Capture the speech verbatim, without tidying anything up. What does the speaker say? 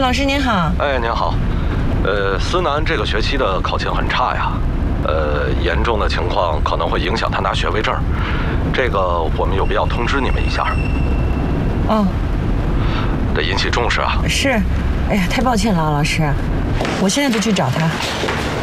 老师您好。 哎，您好。呃，思南这个学期的考情很差呀，呃，严重的情况可能会影响他拿学位证，这个我们有必要通知你们一下。 哦， 得引起重视啊。 是，哎呀，太抱歉了啊，老师，我现在就去找他。